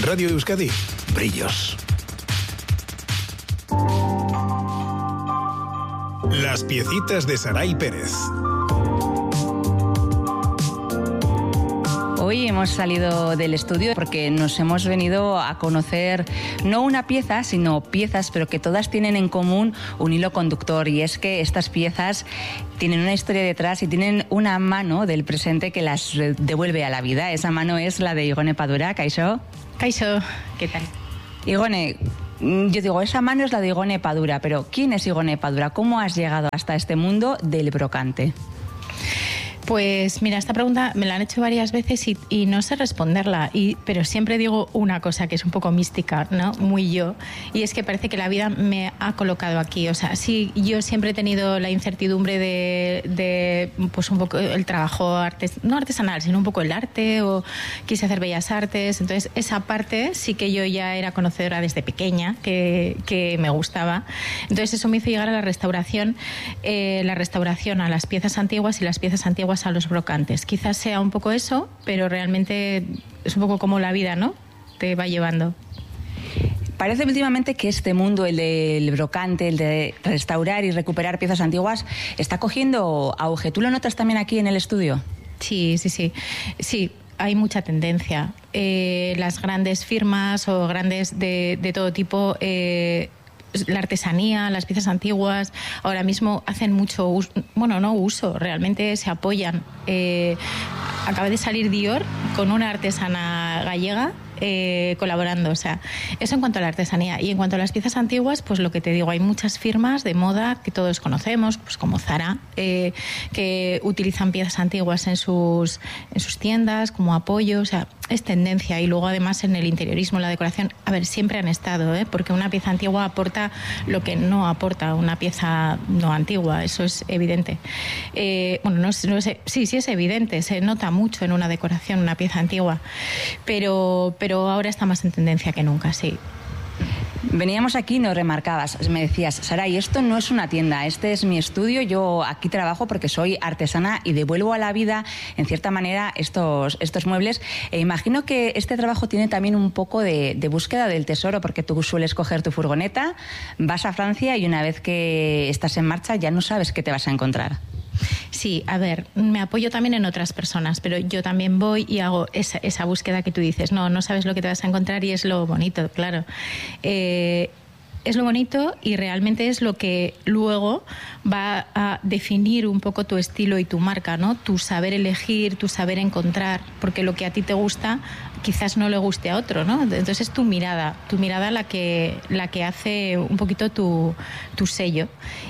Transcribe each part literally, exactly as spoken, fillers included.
Radio Euskadi, brillos. Las piecitas de Saray Pérez. Hoy hemos salido del estudio porque nos hemos venido a conocer no una pieza, sino piezas, pero que todas tienen en común un hilo conductor, y es que estas piezas tienen una historia detrás y tienen una mano del presente que las devuelve a la vida. Esa mano es la de Igone Padura. Kaixo. Kaixo, ¿qué tal? Igone, yo digo, esa mano es la de Igone Padura, pero ¿quién es Igone Padura? ¿Cómo has llegado hasta este mundo del brocante? Pues mira, esta pregunta me la han hecho varias veces y, y no sé responderla, y, pero siempre digo una cosa que es un poco mística, ¿no? Muy yo, y es que parece que la vida me ha colocado aquí. O sea, sí, yo siempre he tenido la incertidumbre de, de pues un poco el trabajo artes, no artesanal, sino un poco el arte, o quise hacer bellas artes. Entonces esa parte sí que yo ya era conocedora desde pequeña, que, que me gustaba. Entonces eso me hizo llegar a la restauración, eh, la restauración a las piezas antiguas y las piezas antiguas a los brocantes. Quizás sea un poco eso, pero realmente es un poco como la vida, ¿no? Te va llevando. Parece últimamente que este mundo, el del brocante, el de restaurar y recuperar piezas antiguas, está cogiendo auge. ¿Tú lo notas también aquí en el estudio? Sí, sí, sí. Sí. Hay mucha tendencia. Eh, las grandes firmas o grandes de, de todo tipo, eh, la artesanía, las piezas antiguas, ahora mismo hacen mucho uso, bueno, no uso, realmente se apoyan. Eh, acaba de salir Dior con una artesana gallega eh, colaborando, o sea, eso en cuanto a la artesanía. Y en cuanto a las piezas antiguas, pues lo que te digo, hay muchas firmas de moda que todos conocemos, pues como Zara, eh, que utilizan piezas antiguas en sus, en sus tiendas como apoyo, o sea, es tendencia. Y luego además en el interiorismo, en la decoración, a ver, siempre han estado, ¿eh? Porque una pieza antigua aporta lo que no aporta una pieza no antigua, eso es evidente. Eh, bueno, no, no sé, sí, sí es evidente, se nota mucho en una decoración una pieza antigua, pero, pero ahora está más en tendencia que nunca, sí. Veníamos aquí y nos remarcabas, me decías, Saray, esto no es una tienda, este es mi estudio, yo aquí trabajo porque soy artesana y devuelvo a la vida, en cierta manera, estos, estos muebles. E imagino que este trabajo tiene también un poco de, de búsqueda del tesoro, porque tú sueles coger tu furgoneta, vas a Francia y una vez que estás en marcha ya no sabes qué te vas a encontrar. Sí, a ver, me apoyo también en otras personas, pero yo también voy y hago esa, esa búsqueda que tú dices. No, no sabes lo que te vas a encontrar y es lo bonito, claro. Eh, es lo bonito y realmente es lo que luego va a definir un poco tu estilo y tu marca, ¿no? Tu saber elegir, tu saber encontrar, porque lo que a ti te gusta quizás no le guste a otro, ¿no? Entonces es tu mirada, tu mirada la que, la que hace un poquito tu, tu sello,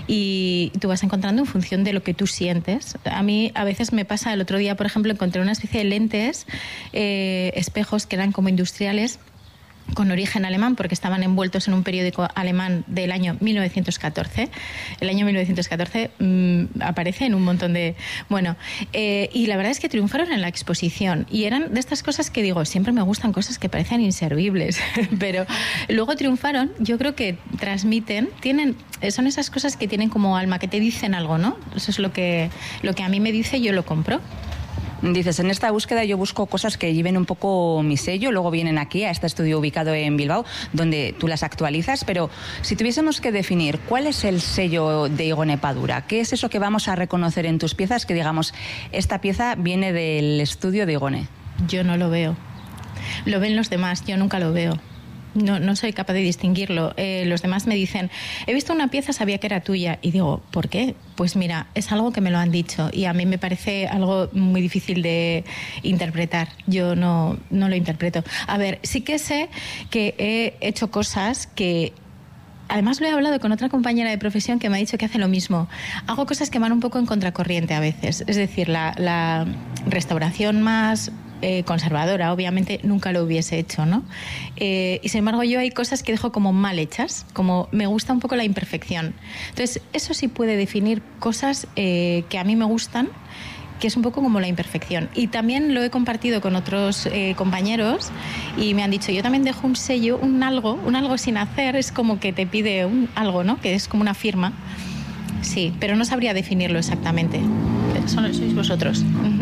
y tú vas encontrando en función de lo que tú sientes. A mí a veces me pasa, el otro día, por ejemplo, encontré una especie de lentes, eh, espejos que eran como industriales, con origen alemán, porque estaban envueltos en un periódico alemán del año mil novecientos catorce. El año mil novecientos catorce mmm, aparece en un montón de... Bueno, eh, y la verdad es que triunfaron en la exposición, y eran de estas cosas que digo, siempre me gustan cosas que parecen inservibles, pero luego triunfaron. Yo creo que transmiten, tienen, son esas cosas que tienen como alma, que te dicen algo, ¿no? Eso es lo que, lo que a mí me dice, yo lo compro. Dices, en esta búsqueda yo busco cosas que lleven un poco mi sello, luego vienen aquí a este estudio ubicado en Bilbao, donde tú las actualizas, pero si tuviésemos que definir cuál es el sello de Igone Padura, ¿qué es eso que vamos a reconocer en tus piezas, que digamos, esta pieza viene del estudio de Igone? Yo no lo veo. Lo ven los demás, yo nunca lo veo. No, no soy capaz de distinguirlo. Eh, los demás me dicen, he visto una pieza, sabía que era tuya. Y digo, ¿por qué? Pues mira, es algo que me lo han dicho y a mí me parece algo muy difícil de interpretar. Yo no, no lo interpreto. A ver, sí que sé que he hecho cosas que... Además lo he hablado con otra compañera de profesión que me ha dicho que hace lo mismo. Hago cosas que van un poco en contracorriente a veces. Es decir, la, la restauración más... Eh, conservadora, obviamente nunca lo hubiese hecho, ¿no? Eh, y sin embargo yo hay cosas que dejo como mal hechas, como me gusta un poco la imperfección. Entonces eso sí puede definir cosas eh, que a mí me gustan, que es un poco como la imperfección. Y también lo he compartido con otros eh, compañeros y me han dicho, yo también dejo un sello, un algo, un algo sin hacer, es como que te pide un algo, ¿no? Que es como una firma. Sí, pero no sabría definirlo exactamente. Solo sois vosotros.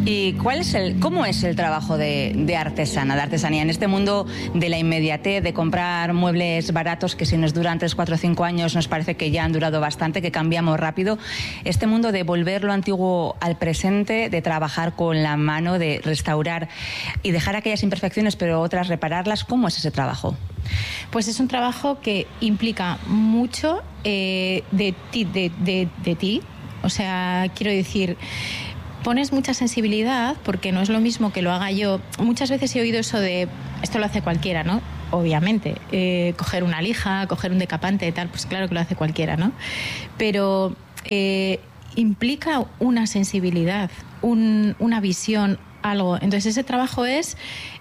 ¿Y cuál es el, cómo es el trabajo de, de artesana, de artesanía, en este mundo de la inmediatez, de comprar muebles baratos que si nos duran tres, cuatro, cinco años nos parece que ya han durado bastante, que cambiamos rápido? Este mundo de volver lo antiguo al presente, de trabajar con la mano, de restaurar y dejar aquellas imperfecciones pero otras repararlas, ¿cómo es ese trabajo? Pues es un trabajo que implica mucho eh, de ti, de, de, de ti. O sea, quiero decir, pones mucha sensibilidad porque no es lo mismo que lo haga yo. Muchas veces he oído eso de, esto lo hace cualquiera, ¿no? Obviamente, eh, coger una lija, coger un decapante, tal, pues claro que lo hace cualquiera, ¿no? Pero eh, implica una sensibilidad, un, una visión, algo. Entonces ese trabajo es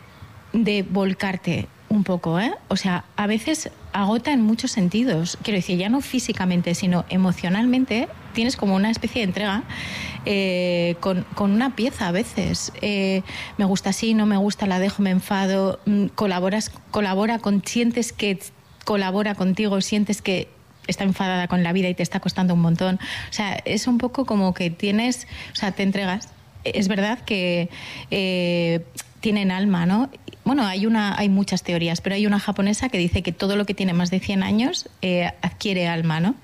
de volcarte un poco, ¿eh? O sea, a veces agota en muchos sentidos. Quiero decir, ya no físicamente, sino emocionalmente. Tienes como una especie de entrega eh, con, con una pieza a veces. Eh, me gusta así, no me gusta, la dejo, me enfado. Colaboras, colabora con, sientes que colabora contigo, sientes que está enfadada con la vida y te está costando un montón. O sea, es un poco como que tienes, o sea, te entregas. Es verdad que eh, tienen alma, ¿no? Bueno, hay una, hay muchas teorías, pero hay una japonesa que dice que todo lo que tiene más de cien años eh, adquiere alma, ¿no?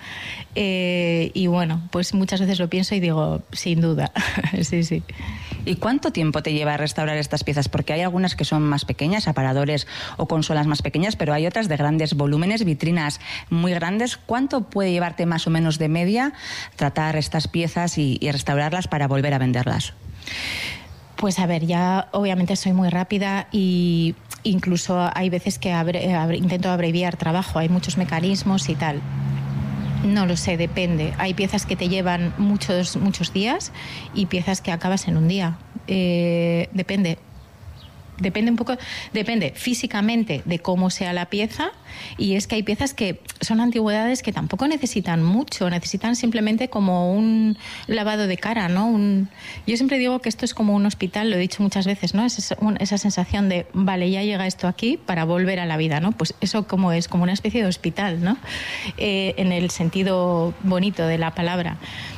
Eh, y bueno, pues muchas veces lo pienso y digo, sin duda, sí, sí. ¿Y cuánto tiempo te lleva a restaurar estas piezas? Porque hay algunas que son más pequeñas, aparadores o consolas más pequeñas, pero hay otras de grandes volúmenes, vitrinas muy grandes. ¿Cuánto puede llevarte más o menos de media tratar estas piezas y, y restaurarlas para volver a venderlas? Pues a ver, ya obviamente soy muy rápida y incluso hay veces que abre, abre, intento abreviar trabajo, hay muchos mecanismos y tal. No lo sé, depende. Hay piezas que te llevan muchos, muchos días y piezas que acabas en un día. Eh, depende. Depende un poco, depende físicamente de cómo sea la pieza, y es que hay piezas que son antigüedades que tampoco necesitan mucho, necesitan simplemente como un lavado de cara, ¿no? Un, yo siempre digo que esto es como un hospital, lo he dicho muchas veces, ¿no? Es esa, un, esa sensación de, vale, ya llega esto aquí para volver a la vida, ¿no? Pues eso como es, como una especie de hospital, ¿no? Eh, en el sentido bonito de la palabra.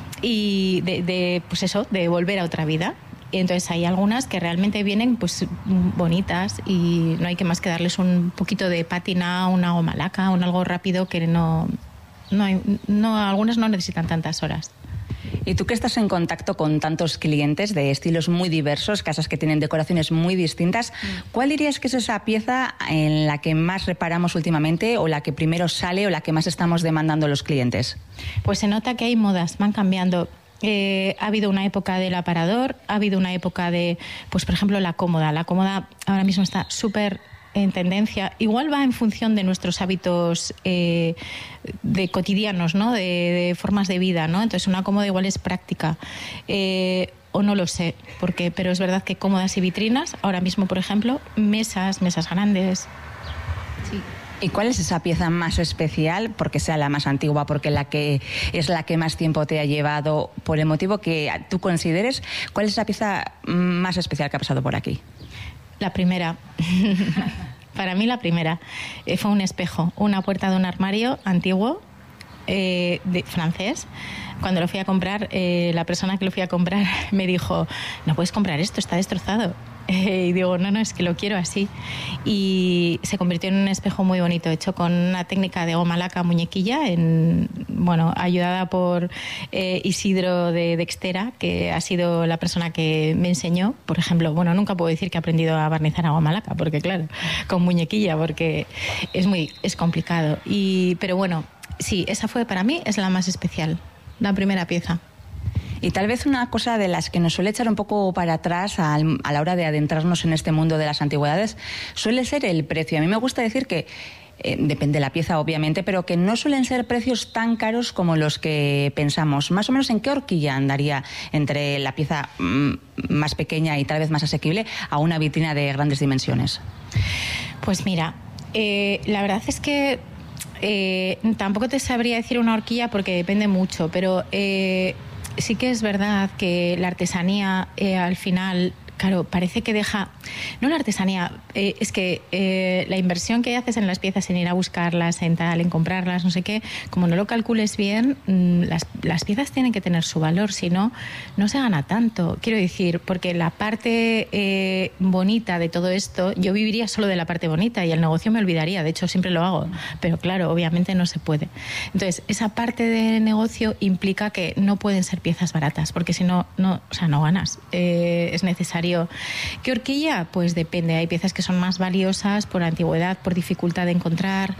Y de, de, pues eso, de volver a otra vida. Entonces hay algunas que realmente vienen pues bonitas y no hay que más que darles un poquito de pátina, una goma laca, un algo rápido que no, no, hay, no algunas no necesitan tantas horas. Y tú que estás en contacto con tantos clientes de estilos muy diversos, casas que tienen decoraciones muy distintas, ¿cuál dirías que es esa pieza en la que más reparamos últimamente o la que primero sale o la que más estamos demandando los clientes? Pues se nota que hay modas, van cambiando. Eh, ha habido una época del aparador, ha habido una época de, pues por ejemplo, la cómoda. La cómoda ahora mismo está súper en tendencia. Igual va en función de nuestros hábitos eh, de cotidianos, ¿no? De, de formas de vida, ¿no? Entonces una cómoda igual es práctica. Eh, o no lo sé, porque, pero es verdad que cómodas y vitrinas, ahora mismo, por ejemplo, mesas, mesas grandes. Sí. ¿Y cuál es esa pieza más especial, porque sea la más antigua, porque la que es la que más tiempo te ha llevado, por el motivo que tú consideres? ¿Cuál es esa pieza más especial que ha pasado por aquí? La primera. Para mí la primera. Eh, fue un espejo, una puerta de un armario antiguo, eh, de, francés. Cuando lo fui a comprar, eh, la persona que lo fui a comprar me dijo, no puedes comprar esto, está destrozado. Eh, y digo, no, no, es que lo quiero así. Y se convirtió en un espejo muy bonito, hecho con una técnica de goma laca muñequilla, en, bueno, ayudada por eh, Isidro de Dextera, que ha sido la persona que me enseñó. Por ejemplo, bueno, nunca puedo decir que he aprendido a barnizar a goma laca, porque claro, con muñequilla, porque es muy, es complicado. Y, pero bueno, sí, esa fue para mí, es la más especial, la primera pieza. Y tal vez una cosa de las que nos suele echar un poco para atrás al, a la hora de adentrarnos en este mundo de las antigüedades suele ser el precio. A mí me gusta decir que, eh, depende de la pieza obviamente, pero que no suelen ser precios tan caros como los que pensamos. Más o menos, ¿en qué horquilla andaría entre la pieza mm, más pequeña y tal vez más asequible a una vitrina de grandes dimensiones? Pues mira, eh, la verdad es que eh, tampoco te sabría decir una horquilla porque depende mucho, pero... Eh, sí que es verdad que la artesanía eh, al final, claro, parece que deja No la artesanía, eh, es que eh, la inversión que haces en las piezas, en ir a buscarlas, en tal, en comprarlas, no sé qué, como no lo calcules bien, mmm, las, las piezas tienen que tener su valor, si no, no se gana tanto. Quiero decir, porque la parte eh, bonita de todo esto, yo viviría solo de la parte bonita y el negocio me olvidaría, de hecho siempre lo hago, pero claro, obviamente no se puede. Entonces, esa parte de negocio implica que no pueden ser piezas baratas, porque si no, no, o sea, no ganas. Eh, es necesario. ¿Qué horquilla? Pues depende. Hay piezas que son más valiosas por antigüedad, por dificultad de encontrar.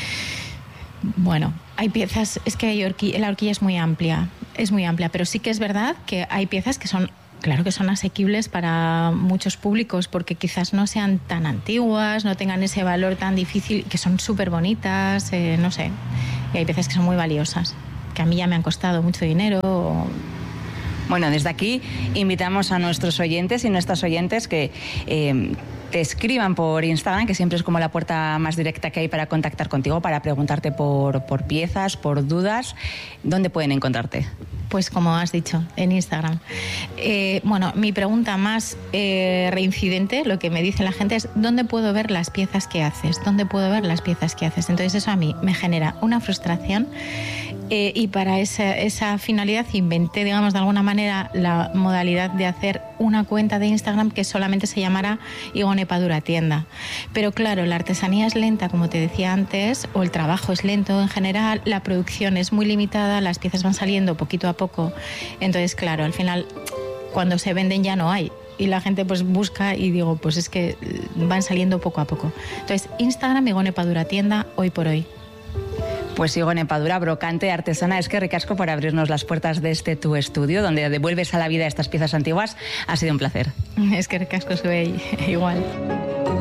Bueno, hay piezas, es que hay horquilla, la horquilla es muy amplia, es muy amplia, pero sí que es verdad que hay piezas que son, claro que son asequibles para muchos públicos, porque quizás no sean tan antiguas, no tengan ese valor tan difícil, que son súper bonitas, eh, no sé. Y hay piezas que son muy valiosas, que a mí ya me han costado mucho dinero. O... Bueno, desde aquí invitamos a nuestros oyentes y nuestras oyentes que eh, te escriban por Instagram, que siempre es como la puerta más directa que hay para contactar contigo, para preguntarte por, por piezas, por dudas. ¿Dónde pueden encontrarte? Pues como has dicho, en Instagram. Eh, bueno, mi pregunta más eh, reincidente, lo que me dice la gente es ¿dónde puedo ver las piezas que haces? ¿Dónde puedo ver las piezas que haces? Entonces eso a mí me genera una frustración eh, y para esa, esa finalidad inventé, digamos, de alguna manera la modalidad de hacer una cuenta de Instagram que solamente se llamara Igone Padura Tienda. Pero claro, la artesanía es lenta, como te decía antes, o el trabajo es lento en general, la producción es muy limitada, las piezas van saliendo poquito a poco. Entonces, claro, al final, cuando se venden ya no hay. Y la gente pues busca y digo, pues es que van saliendo poco a poco. Entonces, Instagram, Igone Padura Tienda, hoy por hoy. Pues Igone Padura, brocante, artesana, es que ricasco por abrirnos las puertas de este tu estudio, donde devuelves a la vida estas piezas antiguas. Ha sido un placer. Es que ricasco soy igual.